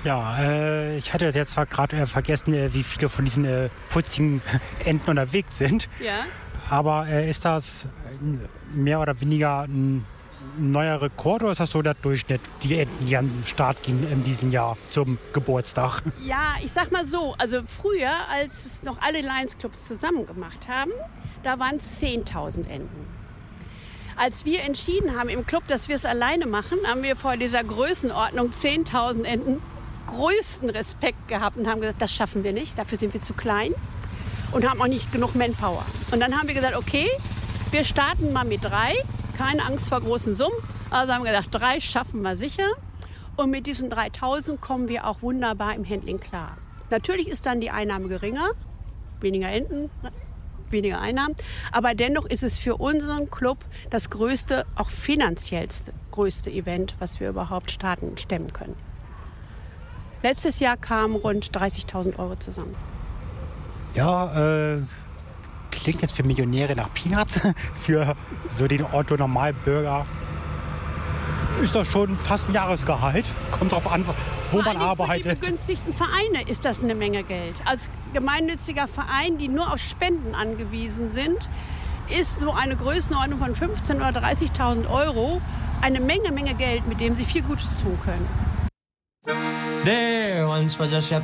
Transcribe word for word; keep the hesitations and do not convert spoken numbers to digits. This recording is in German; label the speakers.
Speaker 1: Ja, äh, ich hatte jetzt zwar gerade äh, vergessen, äh, wie viele von diesen äh, putzigen Enten unterwegs sind.
Speaker 2: Ja.
Speaker 1: Aber äh, ist das mehr oder weniger ein neuer Rekord oder ist das so der Durchschnitt, die Enten, die an den Start gingen in diesem Jahr zum Geburtstag?
Speaker 2: Ja, ich sag mal so, also früher, als es noch alle Lions Clubs zusammen gemacht haben, da waren es zehntausend Enten. Als wir entschieden haben im Club, dass wir es alleine machen, haben wir vor dieser Größenordnung zehntausend Enten größten Respekt gehabt und haben gesagt, das schaffen wir nicht, dafür sind wir zu klein und haben auch nicht genug Manpower. Und dann haben wir gesagt, okay, wir starten mal mit drei, keine Angst vor großen Summen. Also haben wir gesagt, drei schaffen wir sicher. Und mit diesen dreitausend kommen wir auch wunderbar im Handling klar. Natürlich ist dann die Einnahme geringer, weniger Enten, weniger Einnahmen. Aber dennoch ist es für unseren Club das größte, auch finanziellste, größte Event, was wir überhaupt starten und stemmen können. Letztes Jahr kamen rund dreißigtausend Euro zusammen.
Speaker 1: Ja, äh, klingt jetzt für Millionäre nach Peanuts. Für so den Otto-Normalbürger ist das schon fast ein Jahresgehalt. Kommt drauf an, wo man arbeitet.
Speaker 2: Für die begünstigten Vereine ist das eine Menge Geld. Als gemeinnütziger Verein, die nur auf Spenden angewiesen sind, ist so eine Größenordnung von fünfzehntausend oder dreißigtausend Euro eine Menge, Menge Geld, mit dem sie viel Gutes tun können.
Speaker 3: There once was a ship